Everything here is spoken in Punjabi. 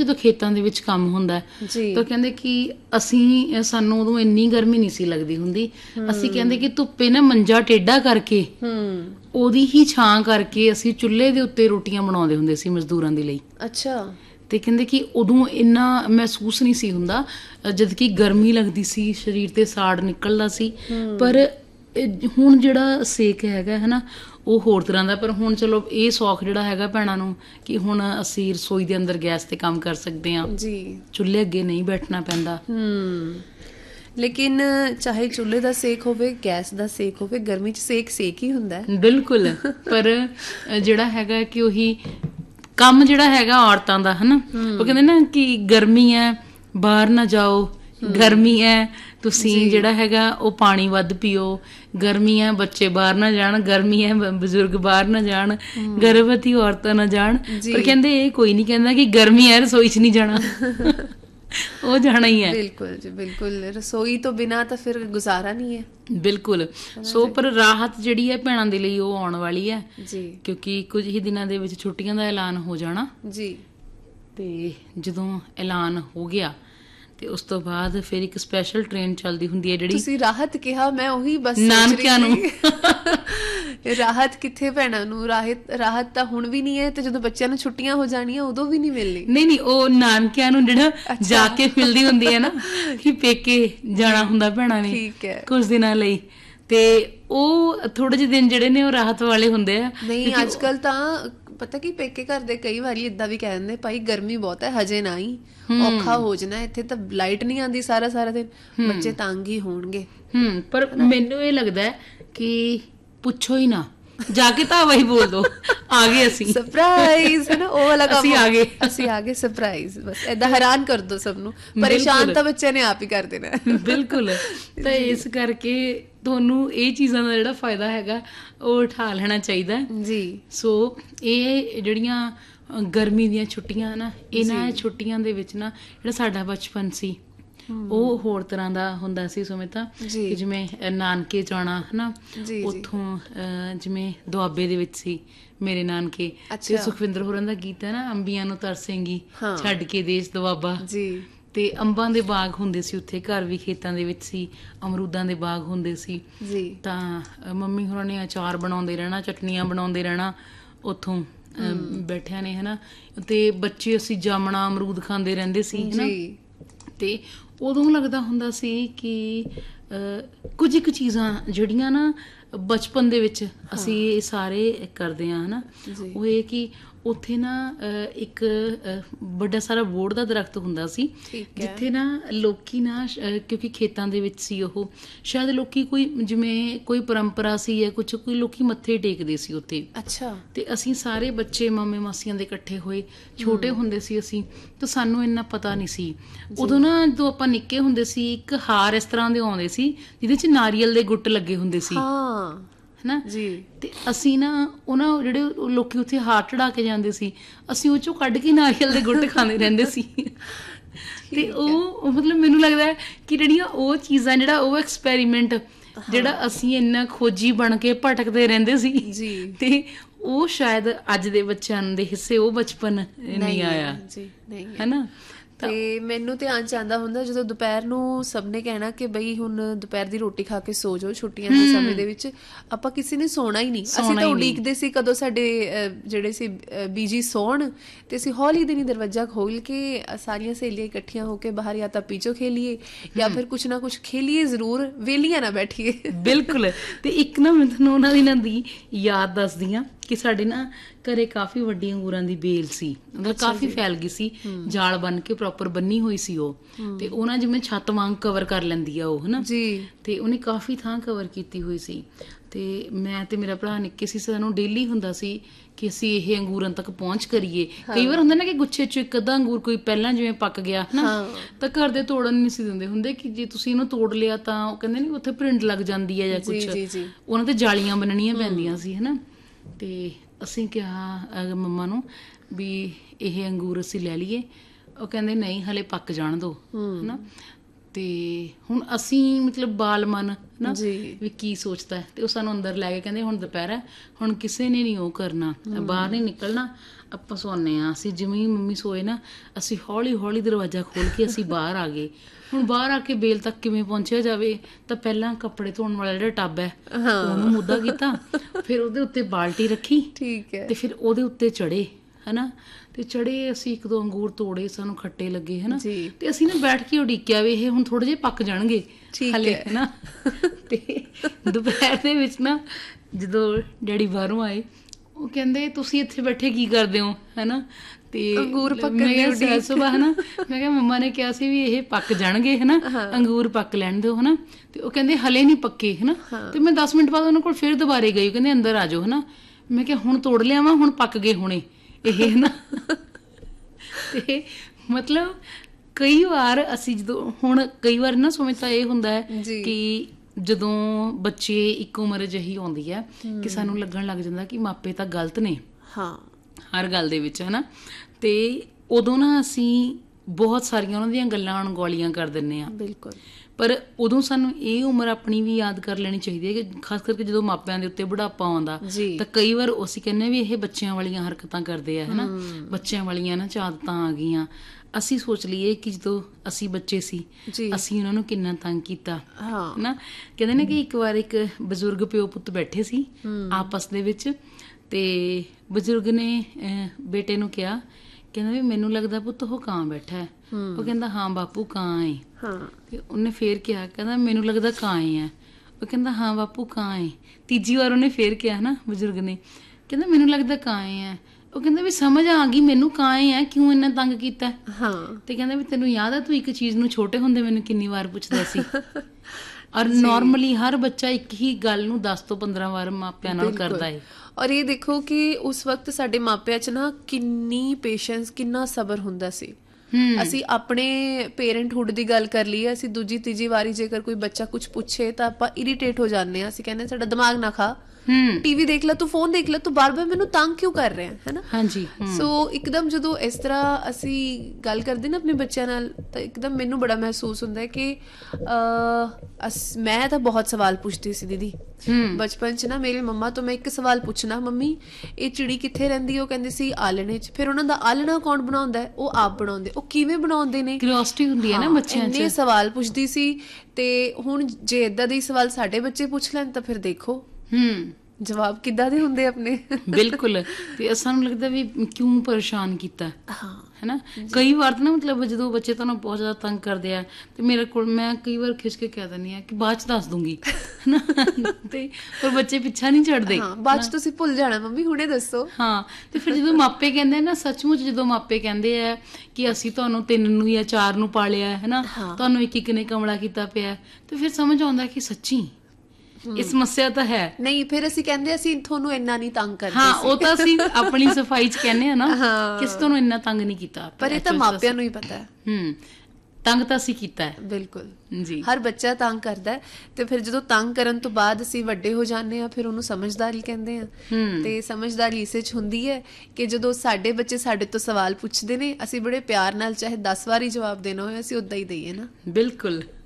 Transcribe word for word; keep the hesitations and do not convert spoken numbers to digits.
ਜਦੋਂ ਖੇਤਾਂ ਦੇ ਵਿੱਚ ਕੰਮ ਹੁੰਦਾ ਤਾਂ ਕਹਿੰਦੇ ਕਿ ਅਸੀਂ ਸਾਨੂੰ ਉਦੋਂ ਇੰਨੀ ਗਰਮੀ ਨਹੀਂ ਸੀ ਲੱਗਦੀ ਹੁੰਦੀ। ਅਸੀਂ ਕਹਿੰਦੇ ਕਿ ਧੁੱਪੇ ਨਾ ਮੰਜਾ ਟੇਢਾ ਕਰਕੇ ਉਹਦੀ ਹੀ ਛਾਂ ਕਰਕੇ ਅਸੀਂ ਚੁੱਲ੍ਹੇ ਦੇ ਉੱਤੇ ਰੋਟੀਆਂ ਬਣਾਉਂਦੇ ਹੁੰਦੇ ਸੀ ਮਜ਼ਦੂਰਾਂ ਦੇ ਲਈ। ਅੱਛਾ। ਤੇ ਕਹਿੰਦੇ ਕਿ ਉਦੋਂ ਇੰਨਾ ਮਹਿਸੂਸ ਨਹੀਂ ਸੀ ਹੁੰਦਾ, ਜਦ ਕਿ ਗਰਮੀ ਲੱਗਦੀ ਸੀ, ਸਰੀਰ ਤੇ ਸਾੜ ਨਿਕਲਦਾ ਸੀ। ਪਰ ਹੁਣ ਜਿਹੜਾ ਸੇਕ ਹੈਗਾ ਹੈ ਨਾ ਉਹ ਹੋਰ ਤਰ੍ਹਾਂ ਦਾ। ਪਰ ਹੁਣ ਚਲੋ ਇਹ ਸੌਖ ਜਿਹੜਾ ਹੈਗਾ ਭੈਣਾਂ ਨੂੰ ਕਿ ਹੁਣ ਅਸੀਂ ਰਸੋਈ ਦੇ ਅੰਦਰ ਗੈਸ ਤੇ ਕੰਮ ਕਰ ਸਕਦੇ ਹਾਂ ਜੀ, ਚੁੱਲ੍ਹੇ ਅੱਗੇ ਨਹੀਂ ਬੈਠਣਾ ਪੈਂਦਾ। ਹਮ ਲੇਕਿਨ ਚਾਹੇ ਚੁੱਲ੍ਹੇ ਦਾ ਸੇਕ ਹੋਵੇ, ਗੈਸ ਦਾ ਸੇਕ ਹੋਵੇ, ਗਰਮੀ 'ਚ ਸੇਕ ਸੇਕ ਹੀ ਹੁੰਦਾ। ਬਿਲਕੁਲ। ਪਰ ਜਿਹੜਾ ਹੈਗਾ ਕਿ ਉਹੀ ਕੰਮ ਜਿਹੜਾ ਹੈਗਾ ਔਰਤਾਂ ਦਾ, ਹਨਾ, ਉਹ ਕਹਿੰਦੇ ਨਾ ਕਿ ਗਰਮੀ ਹੈ ਬਾਹਰ ਨਾ ਜਾਓ, ਗਰਮੀ ਹੈ ਤੁਸੀਂ ਜਿਹੜਾ ਹੈਗਾ ਉਹ ਪਾਣੀ ਵੱਧ ਪੀਓ, ਗਰਮੀ ਹੈ ਬੱਚੇ ਬਾਹਰ ਨਾ ਜਾਣ, ਗਰਮੀ ਹੈ ਬਜ਼ੁਰਗ ਬਾਹਰ ਨਾ ਜਾਣ, ਗਰਭਵਤੀ ਔਰਤਾਂ ਨਾ ਜਾਣ। ਪਰ ਕਹਿੰਦੇ ਇਹ ਕੋਈ ਨਹੀਂ ਕਹਿੰਦਾ ਕਿ ਗਰਮੀ ਹੈ ਰਸੋਈ 'ਚ ਨਹੀਂ ਜਾਣਾ, ਉਹ ਜਾਣਾ ਹੀ ਹੈ। ਬਿਲਕੁਲ ਜੀ ਬਿਲਕੁਲ, ਰਸੋਈ ਤੋਂ ਬਿਨਾਂ ਤਾਂ ਫਿਰ ਗੁਜ਼ਾਰਾ ਨਹੀਂ ਹੈ। ਬਿਲਕੁਲ। ਸੋ ਪਰ ਰਾਹਤ ਜਿਹੜੀ ਹੈ ਭੈਣਾਂ ਦੇ ਲਈ ਉਹ ਆਉਣ ਵਾਲੀ ਹੈ ਜੀ, ਕਿਉਂਕਿ ਕੁਝ ਹੀ ਦਿਨਾਂ ਦੇ ਵਿੱਚ ਛੁੱਟੀਆਂ ਦਾ ਐਲਾਨ ਹੋ ਜਾਣਾ ਜੀ। ਤੇ ਜਦੋਂ ਐਲਾਨ ਹੋ ਗਿਆ ਤੇ ਉਸ ਤੋਂ ਬਾਅਦ ਫਿਰ ਇੱਕ ਸਪੈਸ਼ਲ ਟ੍ਰੇਨ ਚੱਲਦੀ ਹੁੰਦੀ ਹੈ ਜਿਹੜੀ, ਤੁਸੀਂ ਰਾਹਤ ਕਿਹਾ, ਮੈਂ ਉਹੀ ਬਸ ਨਾਨਕਿਆਂ ਨੂੰ। ਰਾਹਤ ਕਿੱਥੇ ਭੈਣਾਂ ਨੂੰ? ਰਾਹਤ ਰਾਹਤ ਤਾਂ ਹੁਣ ਵੀ ਨਹੀਂ ਹੈ, ਤੇ ਜਦੋਂ ਬੱਚਿਆਂ ਨੂੰ ਛੁੱਟੀਆਂ ਹੋ ਜਾਣੀਆਂ ਉਦੋਂ ਵੀ ਨਹੀਂ ਮਿਲਣੀ। ਨਹੀਂ ਨਹੀਂ, ਉਹ ਨਾਨਕਿਆਂ ਨੂੰ ਜਿਹੜਾ ਜਾ ਕੇ ਮਿਲਦੀ ਹੁੰਦੀ ਹੈ ਨਾ, ਕਿ ਪੇਕੇ ਜਾਣਾ ਹੁੰਦਾ ਭੈਣਾਂ ਨੇ ਠੀਕ ਹੈ ਕੁਝ ਦਿਨਾਂ ਲਈ, ਤੇ ਉਹ ਥੋੜੇ ਜਿਹੇ ਦਿਨ ਜਿਹੜੇ ਨੇ ਉਹ ਰਾਹਤ ਵਾਲੇ ਹੁੰਦੇ ਆ। ਨਹੀਂ ਅੱਜ ਕੱਲ ਤਾਂ ਪਤਾ ਕੀ ਪੇਕੇ ਘਰ ਦੇ ਕਈ ਵਾਰੀ ਏਦਾਂ ਵੀ ਕਹਿ ਦਿੰਦੇ ਭਾਈ ਗਰਮੀ ਬਹੁਤ ਹੈ ਹਜੇ ਨਾ ਹੀ, ਔਖਾ ਹੋ ਜਾਣਾ, ਇੱਥੇ ਤਾਂ ਲਾਈਟ ਨਹੀਂ ਆਉਂਦੀ ਸਾਰਾ ਸਾਰਾ ਦਿਨ, ਬੱਚੇ ਤੰਗ ਹੀ ਹੋਣਗੇ। ਹਮ ਪਰ ਮੈਨੂੰ ਇਹ ਲੱਗਦਾ ਹੈ ਕਿ ਪੁੱਛੋ ਹੀ ਨਾ, ਜਾ ਕੇ ਤਾਂ ਵਹੀ ਬੋਲ ਦੋ ਆ ਗਏ ਅਸੀਂ, ਸਰਪ੍ਰਾਈਜ਼ ਹੈ ਨਾ ਉਹ ਵਾਲਾ ਕੰਮ, ਅਸੀਂ ਆ ਗਏ ਅਸੀਂ ਆ ਗਏ ਸਰਪ੍ਰਾਈਜ਼, ਬਸ ਏਦਾਂ ਹੈਰਾਨ ਕਰ ਦੋ ਸਭ ਨੂੰ। ਪਰੇਸ਼ਾਨ ਤਾਂ ਬੱਚਿਆਂ ਨੇ ਆਪ ਹੀ ਕਰ ਦੇਣਾ। ਬਿਲਕੁਲ। ਤਾਂ ਇਸ ਕਰਕੇ ਤੁਹਾਨੂੰ ਇਹ ਚੀਜ਼ਾਂ ਦਾ ਜਿਹੜਾ ਫਾਇਦਾ ਹੈਗਾ ਉਹ ਉਠਾ ਲੈਣਾ ਚਾਹੀਦਾ ਜੀ। ਸੋ ਇਹ ਜਿਹੜੀਆਂ ਗਰਮੀ ਦੀਆਂ ਛੁੱਟੀਆਂ ਨਾ, ਇਹਨਾਂ ਛੁੱਟੀਆਂ ਦੇ ਵਿੱਚ ਨਾ ਜਿਹੜਾ ਸਾਡਾ ਬਚਪਨ ਸੀ ਉਹ ਹੋਰ ਤਰ੍ਹਾਂ ਦਾ ਹੁੰਦਾ ਸੀ ਸੁਮਿਤਾ, ਕਿ ਜਿਵੇਂ ਨਾਨਕੇ ਜਾਣਾ ਹਨਾ, ਉੱਥੋਂ ਜਿਵੇਂ ਦੁਆਬੇ ਦੇ ਵਿੱਚ ਸੀ ਮੇਰੇ ਨਾਨਕੇ, ਤੇ ਸੁਖਵਿੰਦਰ ਹੋਰਾਂ ਦਾ ਗੀਤ ਹੈ ਨਾ, ਅੰਬੀਆਂ ਨੂੰ ਤਰਸੇਂਗੀ ਛੱਡ ਕੇ ਦੇਸ਼ ਦੁਆਬਾ, ਤੇ ਅੰਬਾਂ ਦੇ ਬਾਗ ਹੁੰਦੇ ਸੀ ਉੱਥੇ, ਘਰ ਵੀ ਖੇਤਾਂ ਦੇ ਵਿੱਚ ਸੀ, ਅਮਰੂਦਾਂ ਦੇ ਬਾਗ ਹੁੰਦੇ ਸੀ। ਤਾਂ ਮੰਮੀ ਹੋਰਾਂ ਨੇ ਅਚਾਰ ਬਣਾਉਂਦੇ ਰਹਿਣਾ, ਚਟਨੀਆਂ ਬਣਾਉਂਦੇ ਰਹਿਣਾ ਉੱਥੋਂ ਬੈਠਿਆਂ ਨੇ ਹਨਾ, ਤੇ ਬੱਚੇ ਅਸੀਂ ਜਾਮਣਾ ਅਮਰੂਦ ਖਾਂਦੇ ਰਹਿੰਦੇ ਸੀ ਹਨਾ। ਤੇ ਉਦੋਂ ਲੱਗਦਾ ਹੁੰਦਾ ਸੀ ਕਿ ਕੁਝ ਇੱਕ ਚੀਜ਼ਾਂ ਜਿਹੜੀਆਂ ਨਾ ਬਚਪਨ ਦੇ ਵਿੱਚ ਅਸੀਂ ਸਾਰੇ ਕਰਦੇ ਹਾਂ ਹਨਾ, ਉਹ ਇਹ ਕਿ ਉੱਥੇ ਨਾ ਇੱਕ ਵੱਡਾ ਸਾਰਾ ਬੋਹੜ ਦਾ ਦਰਖਤ ਹੁੰਦਾ ਸੀ, ਜਿੱਥੇ ਨਾ ਲੋਕੀ ਨਾ, ਕਿਉਂਕਿ ਖੇਤਾਂ ਦੇ ਵਿੱਚ ਸੀ ਉਹ, ਸ਼ਾਇਦ ਲੋਕੀ ਕੋਈ ਜਿਵੇਂ ਕੋਈ ਪਰੰਪਰਾ ਸੀ ਜਾਂ ਕੁਛ, ਕੋਈ ਲੋਕੀ ਮੱਥੇ ਟੇਕਦੇ ਸੀ ਉੱਥੇ। ਅੱਛਾ। ਤੇ ਅਸੀਂ ਸਾਰੇ ਬੱਚੇ ਮਾਮੇ ਮਾਸੀਆਂ ਦੇ ਇਕੱਠੇ ਹੋਏ, ਛੋਟੇ ਹੁੰਦੇ ਸੀ ਅਸੀਂ, ਤਾਂ ਸਾਨੂੰ ਇੰਨਾ ਪਤਾ ਨਹੀਂ ਸੀ ਉਦੋਂ ਨਾ, ਜਦੋਂ ਆਪਾਂ ਨਿੱਕੇ ਹੁੰਦੇ ਸੀ ਇੱਕ ਹਾਰ ਇਸ ਤਰ੍ਹਾਂ ਦੇ ਆਉਂਦੇ ਸੀ ਜਿਹਦੇ ਚ ਨਾਰੀਅਲ ਦੇ ਗੁੱਟ ਲੱਗੇ ਹੁੰਦੇ ਸੀ ਹਨਾ ਜੀ, ਤੇ ਅਸੀਂ ਨਾ ਉਹਨਾਂ ਜਿਹੜੇ ਲੋਕੀ ਉੱਥੇ ਹਾਰ ਚੜਾ ਕੇ ਜਾਂਦੇ ਸੀ, ਅਸੀਂ ਉਹ ਚੋਂ ਕੱਢ ਕੇ ਨਾਰੀਅਲ ਦੇ ਗੁੱਟ ਖਾਂਦੇ ਰਹਿੰਦੇ ਸੀ। ਤੇ ਉਹ ਮਤਲਬ ਮੈਨੂੰ ਲੱਗਦਾ ਹੈ ਕਿ ਜਿਹੜੀਆਂ ਉਹ ਚੀਜ਼ਾਂ, ਜਿਹੜਾ ਉਹ ਐਕਸਪੈਰੀਮੈਂਟ ਜਿਹੜਾ ਅਸੀਂ ਇੰਨਾ ਖੋਜੀ ਬਣ ਕੇ ਭਟਕਦੇ ਰਹਿੰਦੇ ਸੀ ਜੀ, ਤੇ ਉਹ ਸ਼ਾਇਦ ਅੱਜ ਦੇ ਬੱਚਿਆਂ ਦੇ ਹਿੱਸੇ ਉਹ ਬਚਪਨ ਨਹੀਂ ਆਇਆ ਹਨਾ। ਤੇ ਮੈਨੂੰ ਧਿਆਨ ਚ ਆਉਂਦਾ ਹੁੰਦਾ ਜਦੋਂ ਦੁਪਹਿਰ ਨੂੰ ਸਭ ਨੇ ਕਹਿਣਾ ਕਿ ਬਈ ਹੁਣ ਦੁਪਹਿਰ ਦੀ ਰੋਟੀ ਖਾ ਕੇ ਸੋ ਜਾਓ, ਛੁੱਟੀਆਂ ਦੇ ਸਮੇਂ ਦੇ ਵਿੱਚ ਆਪਾਂ ਕਿਸੇ ਨੇ ਸੋਣਾ ਹੀ ਨਹੀਂ, ਅਸੀਂ ਤਾਂ ਉਡੀਕਦੇ ਸੀ ਕਦੋਂ ਸਾਡੇ ਜਿਹੜੇ ਸੀ ਬੀਜੀ ਸੌਣ, ਤੇ ਅਸੀਂ ਹੌਲੀ ਦਿਨੀ ਦਰਵਾਜ਼ਾ ਖੋਲ ਕੇ ਸਾਰੀਆਂ ਸਹੇਲੀਆਂ ਇਕੱਠੀਆਂ ਹੋ ਕੇ ਬਾਹਰ ਜਾਂ ਤਾਂ ਪੀਚੋ ਖੇਲੀਏ ਜਾਂ ਫਿਰ ਕੁਛ ਨਾ ਕੁਛ ਖੇਲੀਏ, ਜ਼ਰੂਰ ਵਿਹਲੀਆਂ ਨਾ ਬੈਠੀਏ। ਬਿਲਕੁਲ। ਤੇ ਇੱਕ ਨਾ ਮੈਂ ਤੁਹਾਨੂੰ ਉਹਨਾਂ ਦਿਨਾਂ ਦੀ ਯਾਦ ਦੱਸਦੀ ਹਾਂ ਕਿ ਸਾਡੇ ਨਾ ਘਰੇ ਕਾਫੀ ਵੱਡੀ ਅੰਗੂਰਾਂ ਦੀ ਬੇਲ ਸੀ, ਮਤਲਬ ਕਾਫੀ ਫੈਲ ਗਈ ਸੀ, ਜਾਲ ਬੰਨ ਕੇ ਪ੍ਰੋਪਰ ਬੰਨੀ ਹੋਈ ਸੀ ਉਹ, ਤੇ ਉਹ ਨਾ ਜਿਵੇਂ ਛੱਤ ਵਾਂਗ ਕਵਰ ਕਰ ਲੈਂਦੀ ਆ ਉਹ ਹਨਾ ਜੀ, ਤੇ ਉਹਨੇ ਕਾਫੀ ਥਾਂ ਕਵਰ ਕੀਤੀ ਹੋਈ ਸੀ। ਤੇ ਮੈਂ ਤੇ ਮੇਰਾ ਭਰਾ ਨਿੱਕੇ ਸੀ, ਸਾਨੂੰ ਡੇਲੀ ਹੁੰਦਾ ਸੀ ਕਿ ਅਸੀਂ ਇਹ ਅੰਗੂਰਾਂ ਤੱਕ ਪਹੁੰਚ ਕਰੀਏ। ਕਈ ਵਾਰ ਹੁੰਦਾ ਨਾ ਕਿ ਗੁੱਛੇ ਚ ਇੱਕ ਅੱਧਾ ਅੰਗੂਰ ਕੋਈ ਪਹਿਲਾਂ ਜਿਵੇਂ ਪੱਕ ਗਿਆ ਹਨਾ, ਤਾਂ ਘਰ ਦੇ ਤੋੜਨ ਨਹੀਂ ਸੀ ਦਿੰਦੇ ਹੁੰਦੇ, ਕਿ ਜੇ ਤੁਸੀਂ ਇਹਨੂੰ ਤੋੜ ਲਿਆ ਤਾਂ ਉਹ ਕਹਿੰਦੇ ਨੀ ਉੱਥੇ ਭਰਿੰਡ ਲੱਗ ਜਾਂਦੀ ਹੈ ਜਾਂ ਕੁਛ, ਉਹਨਾਂ ਤੇ ਜਾਲੀਆਂ ਬੰਨਣੀਆਂ ਪੈਂਦੀਆਂ ਸੀ ਹਨਾ। ਤੇ ਅਸੀਂ ਕਿਹਾ ਮੰਮਾ ਨੂੰ ਵੀ ਇਹ ਅੰਗੂਰ ਅਸੀਂ ਲੈ ਲਈਏ, ਉਹ ਕਹਿੰਦੇ ਨਹੀਂ ਹਲੇ ਪੱਕ ਜਾਣ ਦੋ ਹਨਾ। ਤੇ ਹੁਣ ਅਸੀਂ ਮਤਲਬ ਬਾਲ ਮਨ ਨਾ ਵੀ ਕੀ ਸੋਚਦਾ, ਤੇ ਉਹ ਸਾਨੂੰ ਅੰਦਰ ਲੈ ਕੇ ਕਹਿੰਦੇ ਹੁਣ ਦੁਪਹਿਰ ਹੈ, ਹੁਣ ਕਿਸੇ ਨੇ ਨੀ ਉਹ ਕਰਨਾ, ਬਾਹਰ ਨਹੀਂ ਨਿਕਲਣਾ, ਆਪਾਂ ਸੌਂਦੇ ਹਾਂ, ਅਸੀਂ ਜਿਵੇਂ ਹੀ ਮੰਮੀ ਸੋਏ ਨਾ ਅਸੀਂ ਹੌਲੀ ਹੌਲੀ ਦਰਵਾਜ਼ਾ ਖੋਲ ਕੇ ਅਸੀਂ ਬਾਹਰ ਆ ਗਏ। ਹੁਣ ਬਾਹਰ ਆ ਕੇ ਬੇਲ ਤੱਕ ਕਿਵੇਂ ਪਹੁੰਚਿਆ ਜਾਵੇ, ਤਾਂ ਪਹਿਲਾਂ ਕੱਪੜੇ ਧੋਣ ਵਾਲਾ ਜਿਹੜਾ ਟੱਬ ਹੈ ਉਹਨੂੰ ਮੁੱਦਾ ਕੀਤਾ, ਫਿਰ ਉਹਦੇ ਉੱਤੇ ਬਾਲਟੀ ਰੱਖੀ, ਠੀਕ ਹੈ, ਤੇ ਫਿਰ ਉਹਦੇ ਉੱਤੇ ਚੜੇ ਹਨਾ, ਤੇ ਚੜੇ ਅਸੀਂ ਇੱਕ ਦੋ ਅੰਗੂਰ ਤੋੜੇ, ਸਾਨੂੰ ਖੱਟੇ ਲੱਗੇ ਹਨਾ, ਤੇ ਅਸੀਂ ਨਾ ਬੈਠ ਕੇ ਉਡੀਕਿਆ ਵੀ ਇਹ ਹੁਣ ਥੋੜੇ ਜਿਹੇ ਪੱਕ ਜਾਣਗੇ ਹਲੇ ਹਨਾ। ਤੇ ਦੁਪਹਿਰ ਦੇ ਵਿੱਚ ਨਾ ਜਦੋਂ ਡੈਡੀ ਬਾਹਰੋਂ ਆਏ ਉਹ ਕਹਿੰਦੇ ਤੁਸੀਂ ਇੱਥੇ ਬੈਠੇ ਕੀ ਕਰਦੇ ਹੋ ਹਨਾ, ਤੇ ਅੰਗੂਰ ਪੱਕਣ ਸੁਬਾਹ ਹਨਾ, ਮੈਂ ਕਿਹਾ ਮੰਮਾ ਨੇ ਕਿਹਾ ਸੀ ਵੀ ਇਹ ਪੱਕ ਜਾਣਗੇ ਹਨਾ, ਅੰਗੂਰ ਪੱਕ ਲੈਣ ਦਿਓ ਹਨਾ, ਤੇ ਉਹ ਕਹਿੰਦੇ ਹਲੇ ਨਹੀਂ ਪੱਕੇ ਹਨਾ। ਤੇ ਮੈਂ ਦਸ ਮਿੰਟ ਬਾਅਦ ਉਹਨਾਂ ਕੋਲ ਫਿਰ ਦੁਬਾਰੇ ਗਈ, ਕਹਿੰਦੇ ਅੰਦਰ ਆ ਜਾਓ ਹਨਾ। ਮੈਂ ਕਿਹਾ ਹੁਣ ਤੋੜ ਲਿਆ ਵਾ, ਹੁਣ ਪੱਕ ਗਏ ਹੁਣੇ ਇਹ ਹਨਾ। ਤੇ ਮਤਲਬ ਕਈ ਵਾਰ ਅਸੀਂ ਜਦੋਂ ਹੁਣ ਕਈ ਵਾਰ ਨਾ ਸਮਝ ਤਾਂ ਇਹ ਹੁੰਦਾ ਹੈ ਕਿ ਜਦੋਂ ਬੱਚੇ ਇੱਕ ਉਮਰ ਅਜਿਹੀ ਆਉਂਦੀ ਹੈ ਕਿ ਸਾਨੂੰ ਲੱਗਣ ਲੱਗ ਜਾਂਦਾ ਕਿ ਮਾਪੇ ਤਾਂ ਗਲਤ ਨੇ ਹਾਂ ਹਰ ਗੱਲ ਦੇ ਵਿੱਚ ਹਨਾ, ਤੇ ਉਦੋਂ ਨਾ ਅਸੀਂ ਬਹੁਤ ਸਾਰੀਆਂ ਉਹਨਾਂ ਦੀਆਂ ਗੱਲਾਂ ਅਣਗੌਲੀਆਂ ਕਰ ਦਿੰਦੇ ਹਾਂ। ਬਿਲਕੁਲ। ਪਰ ਉਦੋਂ ਸਾਨੂੰ ਇਹ ਉਮਰ ਆਪਣੀ ਵੀ ਯਾਦ ਕਰ ਲੈਣੀ ਚਾਹੀਦੀ ਹੈ ਕਿ ਖਾਸ ਕਰਕੇ ਜਦੋਂ ਮਾਪਿਆਂ ਦੇ ਉੱਤੇ ਬੁਢਾਪਾ ਆਉਂਦਾ ਤਾਂ ਕਈ ਵਾਰ ਅਸੀਂ ਕਹਿੰਦੇ ਵੀ ਇਹ ਬੱਚਿਆਂ ਵਾਲੀਆਂ ਹਰਕਤਾਂ ਕਰਦੇ ਆ ਹਨਾ, ਬੱਚਿਆਂ ਵਾਲੀਆਂ ਨਾ ਆਦਤਾਂ ਆ ਗਈਆਂ। ਅਸੀਂ ਸੋਚ ਲਈਏ ਕਿ ਜਦੋਂ ਅਸੀਂ ਬੱਚੇ ਸੀ ਅਸੀਂ ਉਹਨਾਂ ਨੂੰ ਕਿੰਨਾ ਤੰਗ ਕੀਤਾ ਹਨਾ। ਕਹਿੰਦੇ ਨੇ ਕਿ ਇੱਕ ਵਾਰ ਇੱਕ ਬਜ਼ੁਰਗ ਪਿਓ ਪੁੱਤ ਬੈਠੇ ਸੀ ਆਪਸ ਦੇ ਵਿੱਚ, ਤੇ ਬਜ਼ੁਰਗ ਨੇ ਬੇਟੇ ਨੂੰ ਕਿਹਾ, ਕਹਿੰਦਾ ਵੀ ਮੈਨੂੰ ਲੱਗਦਾ ਪੁੱਤ ਉਹ ਕਾਂ ਬੈਠਾ ਹੈ। ਉਹ ਕਹਿੰਦਾ ਹਾਂ ਬਾਪੂ ਕਾਂ ਏ। ਤੇ ਉਹਨੇ ਫੇਰ ਕਿਹਾ, ਕਹਿੰਦਾ ਮੈਨੂੰ ਲੱਗਦਾ ਕਾਂ ਏ ਹੈ। ਉਹ ਕਹਿੰਦਾ ਹਾਂ ਬਾਪੂ ਕਾਂ ਏ। ਤੀਜੀ ਵਾਰ ਉਹਨੇ ਫੇਰ ਕਿਹਾ ਨਾ ਬਜ਼ੁਰਗ ਨੇ, ਕਹਿੰਦਾ ਮੈਨੂੰ ਲੱਗਦਾ ਕਾਂ ਏ ਹੈ। ਉਹ ਕਹਿੰਦਾ ਵੀ ਸਮਝ ਆ ਗਈ ਮੈਨੂੰ ਕਾਂ ਏ ਹੈ, ਕਿਉਂ ਇੰਨਾ ਤੰਗ ਕੀਤਾ। ਤੇ ਕਹਿੰਦਾ ਵੀ ਤੈਨੂੰ ਯਾਦ ਹੈ ਤੂੰ ਇੱਕ ਚੀਜ਼ ਨੂੰ ਛੋਟੇ ਹੁੰਦੇ ਮੈਨੂੰ ਕਿੰਨੀ ਵਾਰ ਪੁੱਛਦਾ ਸੀ। ਔਰ ਨੋਰਮਲੀ ਹਰ ਬੱਚਾ ਇੱਕ ਹੀ ਗੱਲ ਨੂੰ ਦਸ ਤੋਂ ਪੰਦਰਾਂ ਵਾਰ ਮਾਪਿਆਂ ਨਾਲ ਕਰਦਾ ਹੈ। ਔਰ ਇਹ ਦੇਖੋ ਕਿ ਉਸ ਵਕਤ ਸਾਡੇ ਮਾਪਿਆਂ 'ਚ ਨਾ ਕਿੰਨੀ ਪੇਸ਼ੈਂਸ, ਕਿੰਨਾ ਸਬਰ ਹੁੰਦਾ ਸੀ। ਅਸੀਂ ਆਪਣੇ ਪੇਰੈਂਟਹੁੱਡ ਦੀ ਗੱਲ ਕਰ ਲਈਏ, ਅਸੀਂ ਦੂਜੀ ਤੀਜੀ ਵਾਰੀ ਜੇਕਰ ਕੋਈ ਬੱਚਾ ਕੁਛ ਪੁੱਛੇ ਤਾਂ ਆਪਾਂ ਇਰੀਟੇਟ ਹੋ ਜਾਂਦੇ ਹਾਂ। ਅਸੀਂ ਕਹਿੰਦੇ ਸਾਡਾ ਦਿਮਾਗ ਨਾ ਖਾ, ਟੀਵੀ ਦੇਖ ਲੈ, ਤੂੰ ਫੋਨ ਦੇਖ ਲੈ, ਤੂੰ ਬਾਰ ਬਾਰ ਮੈਨੂੰ ਤੰਗ ਕਿਉਂ ਕਰ ਰਿਹਾ ਹੈ ਨਾ। ਹਾਂਜੀ। ਸੋ ਇੱਕਦਮ ਜਦੋਂ ਇਸ ਤਰ੍ਹਾਂ ਅਸੀਂ ਗੱਲ ਕਰਦੇ ਨਾ ਆਪਣੇ ਬੱਚਿਆਂ ਨਾਲ ਤਾਂ ਇੱਕਦਮ ਮੈਨੂੰ ਬੜਾ ਮਹਿਸੂਸ ਹੁੰਦਾ ਹੈ ਕਿ ਮੈਂ ਤਾਂ ਬਹੁਤ ਸਵਾਲ ਪੁੱਛਦੀ ਸੀ ਦੀਦੀ ਬਚਪਨ 'ਚ ਨਾ। ਮੇਰੀ ਮੰਮਾ ਤੋਂ ਮੈਂ ਇੱਕ ਸਵਾਲ ਪੁੱਛਣਾ, ਮੰਮੀ ਇਹ ਚਿੜੀ ਕਿੱਥੇ ਰਹਿੰਦੀ ਹੈ? ਉਹ ਕਹਿੰਦੇ ਸੀ ਆਲਣੇ 'ਚ। ਫਿਰ ਉਹਨਾਂ ਦਾ ਆਲਣਾ ਕੌਣ ਬਣਾਉਂਦਾ ਹੈ? ਉਹ ਆਪ ਬਣਾਉਂਦੇ। ਉਹ ਕਿਵੇਂ ਬਣਾਉਂਦੇ ਨੇ? ਕਿਉਰਿਓਸਿਟੀ ਹੁੰਦੀ ਹੈ ਨਾ ਬੱਚਿਆਂ 'ਚ। ਇੰਨੇ ਸਵਾਲ ਪੁੱਛਦੀ ਸੀ। ਤੇ ਹੁਣ ਜੇ ਏਦਾਂ ਦੇ ਸਵਾਲ ਸਾਡੇ ਬੱਚੇ ਪੁੱਛ ਲੈਣ ਤਾਂ ਫਿਰ ਦੇਖੋ ਹਮ ਜਵਾਬ ਕਿੱਦਾਂ ਦੇ ਹੁੰਦੇ ਆਪਣੇ। ਬਿਲਕੁਲ। ਤੇ ਸਾਨੂੰ ਲੱਗਦਾ ਵੀ ਕਿਉਂ ਪਰੇਸ਼ਾਨ ਕੀਤਾ ਹਨਾ। ਕਈ ਵਾਰ ਤਾਂ ਨਾ ਮਤਲਬ ਜਦੋਂ ਬੱਚੇ ਤੁਹਾਨੂੰ ਬਹੁਤ ਜ਼ਿਆਦਾ ਤੰਗ ਕਰਦੇ ਆ ਤੇ ਮੇਰੇ ਕੋਲ ਮੈਂ ਕਈ ਵਾਰ ਖਿੱਚ ਕੇ ਕਹਿ ਦਿੰਦੀ ਆ ਕਿ ਬਾਅਦ ਚ ਦੱਸ ਦੂੰਗੀ ਹਨਾ, ਤੇ ਪਰ ਬੱਚੇ ਪਿੱਛਾ ਨਹੀਂ ਛੱਡਦੇ। ਬਾਅਦ ਚ ਤੁਸੀਂ ਭੁੱਲ ਜਾਣਾ ਮੰਮੀ ਹੁਣੇ ਦੱਸੋ। ਹਾਂ। ਤੇ ਫਿਰ ਜਦੋਂ ਮਾਪੇ ਕਹਿੰਦੇ ਨਾ, ਸੱਚਮੁੱਚ ਜਦੋਂ ਮਾਪੇ ਕਹਿੰਦੇ ਆ ਕਿ ਅਸੀਂ ਤੁਹਾਨੂੰ ਤਿੰਨ ਨੂੰ ਜਾਂ ਚਾਰ ਨੂੰ ਪਾਲਿਆ ਹਨਾ, ਤੁਹਾਨੂੰ ਇੱਕ ਇੱਕ ਨੇ ਕਮਲਾ ਕੀਤਾ ਪਿਆ, ਤੇ ਫਿਰ ਸਮਝ ਆਉਂਦਾ ਕਿ ਸੱਚੀ ਇਹ ਸਮੱਸਿਆ ਤਾਂ ਹੈ। ਨਹੀਂ ਫਿਰ ਅਸੀਂ ਕਹਿੰਦੇ ਅਸੀਂ ਤੁਹਾਨੂੰ ਇੰਨਾ ਨਹੀਂ ਤੰਗ ਕਰਦੇ। ਹਾਂ ਉਹ ਤਾਂ ਅਸੀਂ ਆਪਣੀ ਸਫਾਈ 'ਚ ਕਹਿੰਦੇ ਆ ਨਾ ਕਿ ਅਸੀਂ ਤੁਹਾਨੂੰ ਇੰਨਾ ਤੰਗ ਨਹੀਂ ਕੀਤਾ, ਪਰ ਇਹ ਤਾਂ ਮਾਪਿਆਂ ਨੂੰ ਹੀ ਪਤਾ ਹੈ। ਹਮ ਤੰਗ ਤਾਂ ਅਸੀਂ ਕੀਤਾ ਹੈ। ਬਿਲਕੁਲ ਜੀ। ਹਰ ਬੱਚਾ ਤੰਗ ਕਰਦਾ ਹੈ, ਤੇ ਫਿਰ ਜਦੋਂ ਤੰਗ ਕਰਨ ਤੋਂ ਬਾਅਦ ਅਸੀਂ ਵੱਡੇ ਹੋ ਜਾਂਦੇ ਹਾਂ ਫਿਰ ਉਹਨੂੰ ਸਮਝਦਾਰੀ ਕਹਿੰਦੇ ਆ। ਤੇ ਸਮਝਦਾਰੀ ਇਸੇ 'ਚ ਹੁੰਦੀ ਹੈ ਕਿ ਜਦੋਂ ਸਾਡੇ ਬੱਚੇ ਸਾਡੇ ਤੋਂ ਸਵਾਲ ਪੁੱਛਦੇ ਨੇ ਅਸੀਂ ਬੜੇ ਪਿਆਰ ਨਾਲ ਚਾਹੇ ਦਸ ਵਾਰੀ ਜਵਾਬ ਦੇਣਾ ਹੋਏ ਅਸੀਂ ਉਦਾਂ ਹੀ ਦਈਏ ਨਾ। ਬਿਲਕੁਲ।